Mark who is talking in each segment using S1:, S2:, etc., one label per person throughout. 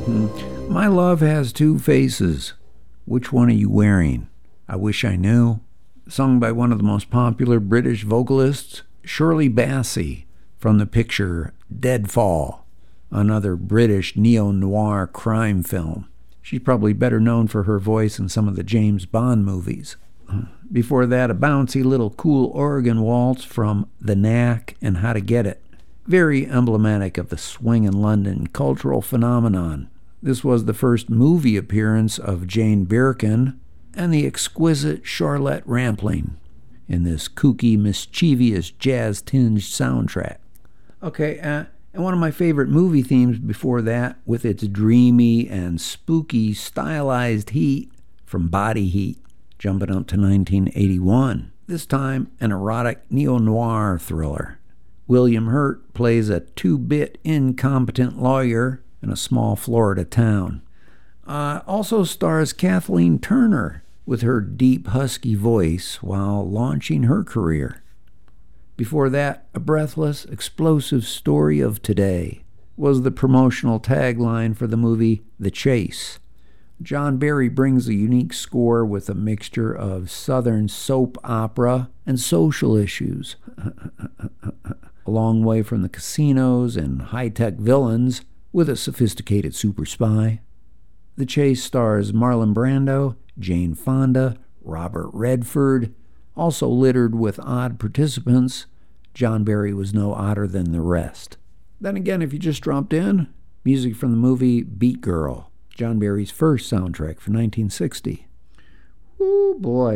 S1: My love has two faces. Which one are you wearing? I wish I knew. Sung by one of the most popular British vocalists, Shirley Bassey, from the picture Deadfall, another British neo-noir crime film. She's probably better known for her voice in some of the James Bond movies. Before that, a bouncy little cool organ waltz from The Knack and How to Get It. Very emblematic of the swingin' London cultural phenomenon. This was the first movie appearance of Jane Birkin and the exquisite Charlotte Rampling in this kooky, mischievous, jazz-tinged soundtrack. Okay, and one of my favorite movie themes before that, with its dreamy and spooky stylized heat, from Body Heat, jumping up to 1981. This time, an erotic neo-noir thriller. William Hurt plays a two-bit incompetent lawyer in a small Florida town. Also stars Kathleen Turner with her deep, husky voice while launching her career. Before that, a breathless, explosive story of today was the promotional tagline for the movie The Chase. John Barry brings a unique score with a mixture of Southern soap opera and social issues. A long way from the casinos and high-tech villains with a sophisticated super spy. The Chase stars Marlon Brando, Jane Fonda, Robert Redford, also littered with odd participants. John Barry was no odder than the rest. Then again, if you just dropped in, music from the movie Beat Girl, John Barry's first soundtrack from 1960. Oh boy,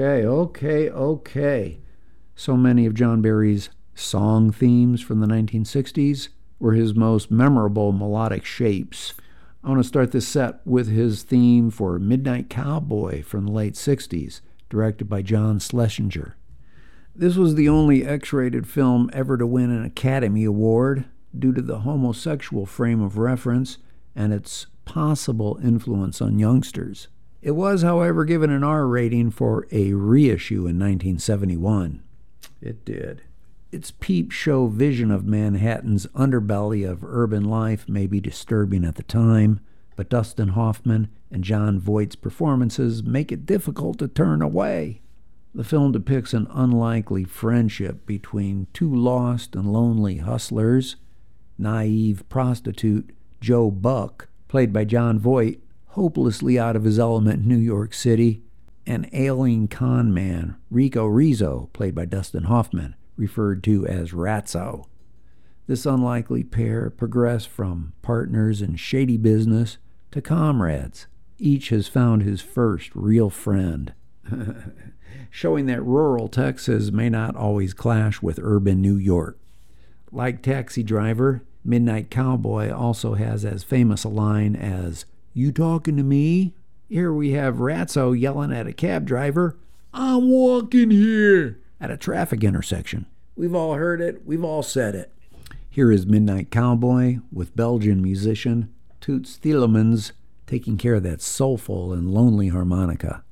S1: okay. So many of John Barry's song themes from the 1960s were his most memorable melodic shapes. I want to start this set with his theme for Midnight Cowboy from the late 60s, directed by John Schlesinger. This was the only X-rated film ever to win an Academy Award due to the homosexual frame of reference and its possible influence on youngsters. It was, however, given an R rating for a reissue in 1971. It did. Its peep show vision of Manhattan's underbelly of urban life may be disturbing at the time, but Dustin Hoffman and Jon Voight's performances make it difficult to turn away. The film depicts an unlikely friendship between two lost and lonely hustlers, naive prostitute Joe Buck, played by Jon Voight, hopelessly out of his element in New York City, and ailing con man Rico Rizzo, played by Dustin Hoffman, referred to as Ratso. This unlikely pair progress from partners in shady business to comrades. Each has found his first real friend, showing that rural Texas may not always clash with urban New York. Like Taxi Driver, Midnight Cowboy also has as famous a line as, "You talking to me?" Here we have Ratso yelling at a cab driver, "I'm walking here," at a traffic intersection. We've all heard it. We've all said it. Here is Midnight Cowboy with Belgian musician Toots Thielemans taking care of that soulful and lonely harmonica.